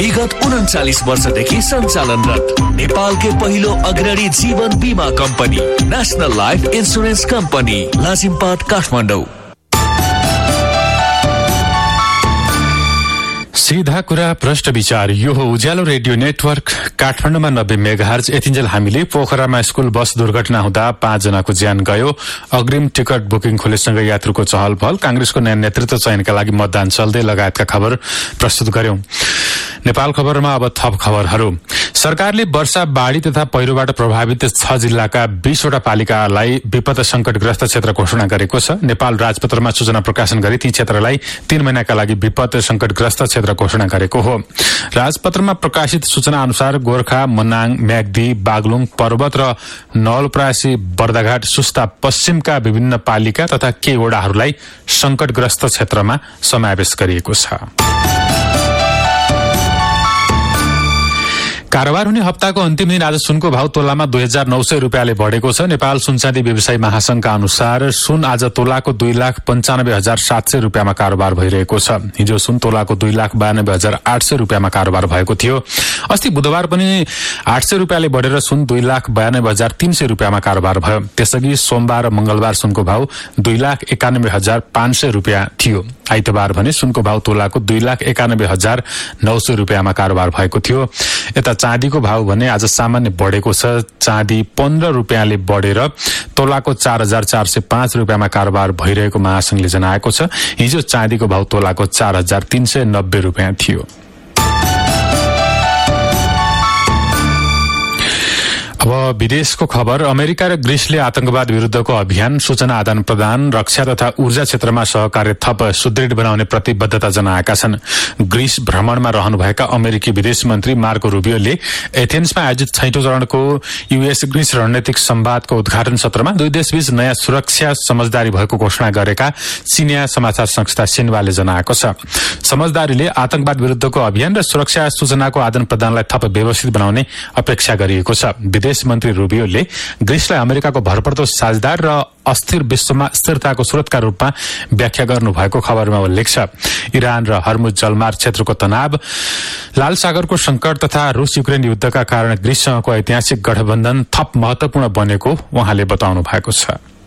विगत 39 वर्षदेखि सञ्चालनरत नेपालकै पहिलो अग्रणी जीवन बीमा company national life insurance company Lazimpat Kathmandu. सीधा कुरा प्रश्न विचार, यो हो उज्यालो रेडियो नेटवर्क काठमाडौँमा 90 मेगाहर्ज। यतिन्जेल हामीले पोखरामा स्कूल बस दुर्घटना हुँदा 5 जनाको ज्यान गयो, अग्रिम टिकट बुकिङ खोलेसँगै यात्रुको चहल पहल, कांग्रेसको नयाँ नेतृत्व चयनका लागि मतदान चल्दै लगायतका खबर प्रस्तुत गर्यौं। नेपाल खबरमा अब थप खबरहरू। सरकारले वर्षा बाढ़ी तथा पहिरोबाट प्रभावित 6 जिल्लाका 20 वटा पालिकालाई विपद संकटग्रस्त क्षेत्र घोषणा गरेको छ। नेपाल राजपत्रमा सूचना प्रकाशन गरी ती क्षेत्रलाई 3 महिनाका लागि विपद संकटग्रस्त क्षेत्र घोषणा गरेको हो। राजपत्रमा प्रकाशित सूचना अनुसार गोर्खा, मनाङ, म्याग्दी, बागलुङ, पर्वत र नवलपरासी, बर्दाघाट, सुस्ता पश्चिमका विभिन्न पालिका तथा केही वडाहरूलाई संकटग्रस्त क्षेत्रमा समावेश गरिएको छ। कारोबार हुने हप्ताको अन्तिम दिन आज सुनको भाव तोलामा 2900 रुपियाँले बढेको छ। नेपाल सुनचाँदी व्यवसायी महासंघका अनुसार सुन आज तोलाको 2,95,700 रुपियाँमा कारोबार भइरहेको छ। हिजो सुन तोलाको 2,92,800 रुपियाँमा कारोबार भएको थियो। अस्ति बुधबार पनि 800 रुपियाँले बढेर सुन 2,92,300 रुपियाँमा कारोबार भयो। त्यसअघि सोमबार र मंगलबार सुनको भाव 2,91,500 रुपियाँ थियो। आइतबार भने सुनको भाव तोलाको 2,91,900 रुपियाँमा कारोबार भएको थियो। यता चाँदीको भाव भने आज सामान्य बढेको छ। चाँदी 15 रुपियाँले बढेर तोलाको 4,405 रुपियाँमा कारोबार भइरहेको महासंघले जनाएको छ। हिजो चाँदीको भाव तोलाको 4,390 रुपियाँ थियो। अब विदेशको खबर। अमेरिका र ग्रीसले आतंकवाद विरुद्धको अभियान, सूचना आदान प्रदान, रक्षा तथा ऊर्जा क्षेत्रमा सहकार्य थप सुदृढ बनाउने प्रतिबद्धता जनाएका छन्। ग्रीस भ्रमणमा रहनुभएका अमेरिकी विदेश मन्त्री मार्को रुबियोले एथेन्समा आयोजित 6औं चरणको यूएस ग्रीस रणनीतिक संवादको उद्घाटन सत्रमा दुई देशबीच नयाँ सुरक्षा समझदारी भएको घोषणा गरेका चिनिया समाचार संस्था सिन्वाले जनाएको छ। समझदारीले आतंकवाद विरुद्धको अभियान र सुरक्षा सूचनाको आदान प्रदानलाई थप व्यवस्थित बनाउने अपेक्षा गरिएको छ। विदेश मन्त्री रुबियोले ग्रीसलाई अमेरिकाको भरपर्दो साझेदार र अस्थिर विश्वमा स्थिरताको स्रोतका रूपमा व्याख्या गर्नुभएको खबरमा उल्लेख छ। इरान र हर्मुज जलमार्ग क्षेत्रको तनाव, लाल सागरको संकट तथा रूस युक्रेन युद्धका कारण ग्रीससँगको ऐतिहासिक गठबन्धन थप महत्वपूर्ण बनेको उहाँले बताउनु भएको छ।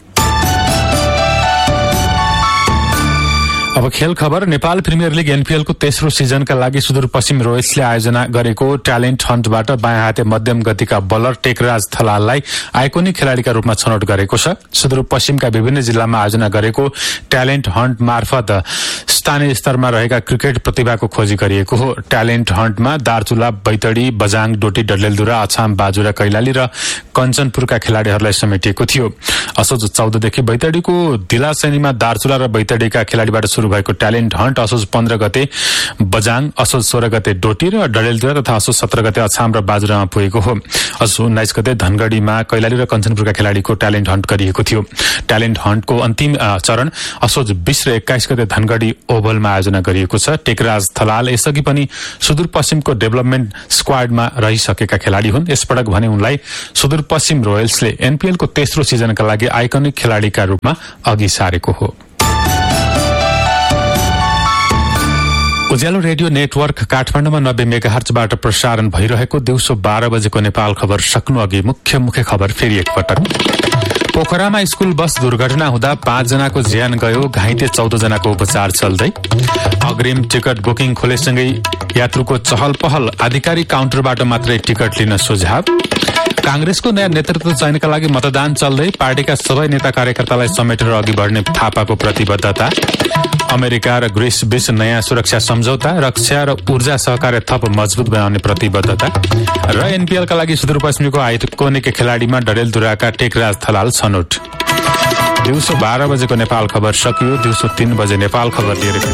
अब खेल खबर। नेपाल प्रिमियर लिग एनपीएलको तेस्रो सिजनका लागि सुदूरपश्चिम रोयल्सले आयोजना गरेको ट्यालेन्ट हन्टबाट बायाँ हाते मध्यम गतिका बलर टेकराज थलाललाई आइकोनिक खेलाड़ीका रूपमा छनौट गरेको छ। सुदूरपश्चिमका विभिन्न जिल्लामा आयोजना गरेको ट्यालेन्ट हन्ट मार्फत स्थानीय स्तरमा रहेका क्रिकेट प्रतिभाको खोजी गरिएको हो। ट्यालेन्ट हन्टमा दार्चुला, बैतडी, बजाङ, डोटी, डडेलधुरा, अछाम, बाजुरा, कैलाली र कञ्चनपुरका खेलाड़ीहरूलाई समेटिएको थियो। असोज 14 देखि बैतडीको दिलासैनीमा दार्चुला र बैतडीका खेलाड़ीबाट शुरू भएको ट्यालेन्ट हन्ट असोज 15 गते बजाङ, असोज 16 गते डोटी र डडेलधुरा तथा असोज 17 गते अछाम र बाजुरामा पुगेको हो। असोज 19 गते धनगढ़ीमा कैलाली र कञ्चनपुरका खेलाड़ीको ट्यालेन्ट हन्ट गरिएको थियो। ट्यालेन्ट हन्टको अन्तिम चरण असोज 20 र 21 गते धनगढ़ी ओभलमा आयोजना गरिएको छ। टेकराज थलाल यसअघि पनि सुदूरपश्चिमको डेभलपमेन्ट स्क्वाडमा रहिसकेका खेलाड़ी हुन्। यसपटक भने उनलाई सुदूरपश्चिम रोयल्सले एनपीएलको तेस्रो सिजनका लागि आइकनिक खेलाड़ीका रूपमा अघि सारेको हो। उज्यालो रेडियो नेटवर्क काठमाडौँमा 90 मेगाहर्जबाट प्रसारण भइरहेको दिउँसो 12 बजेको नेपाल खबर सक्नु अघि मुख्य खबर फेरि एकपटक। पोखरामा स्कूल बस दुर्घटना हुँदा 5 जनाको ज्यान गयो, घाइते 14 जनाको उपचार चल्दै। अग्रिम टिकट बुकिङ खोलेसँगै यात्रुको चहल पहल, आधिकारिक काउन्टरबाट मात्रै टिकट लिन सुझाव। कांग्रेसको नयाँ नेतृत्व चयनका लागि मतदान चल्दै, पार्टीका सबै नेता कार्यकर्तालाई समेटेर अघि बढ्ने थापाको प्रतिबद्धता। अमेरिका र ग्रीस बीच नयाँ सुरक्षा सम्झौता, रक्षा र ऊर्जा सहकार्य थप मजबुत बनाउने प्रतिबद्धता र एनपीएलका लागि सुदूरपश्चिमको आइकोनिक खेलाड़ीमा डडेलधुराका टेकराज थलाल छनौट। दिउँसो 12 बजेको नेपाल खबर सकियो। दिउँसो 3 बजे नेपाल खबर लिएर